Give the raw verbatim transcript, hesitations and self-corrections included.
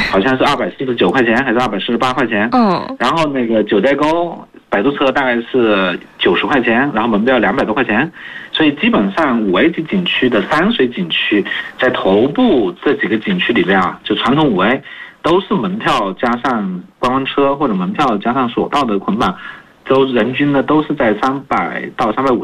好像是二百四十九块钱还是二百四十八块钱。 嗯， 然后那个九寨沟摆渡车大概是九十块钱，然后门票两百多块钱。所以基本上五 A 级景区的山水景区，在头部这几个景区里面啊，就传统五 A 都是门票加上观光车或者门票加上索道的捆绑，都人均呢都是在三百到三百五